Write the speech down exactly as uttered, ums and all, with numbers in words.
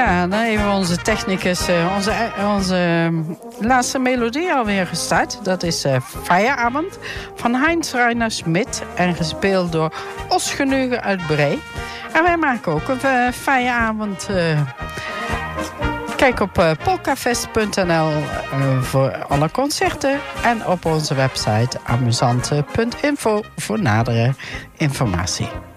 Ja, dan even onze technicus, uh, onze, onze uh, laatste melodie alweer gestart. Dat is uh, Feierabend van Heinz Reiner Schmidt en gespeeld door Os Genugen uit Bree. En wij maken ook een uh, feieravond. Uh, kijk op uh, polkafest punt n l uh, voor alle concerten en op onze website amusante punt info voor nadere informatie.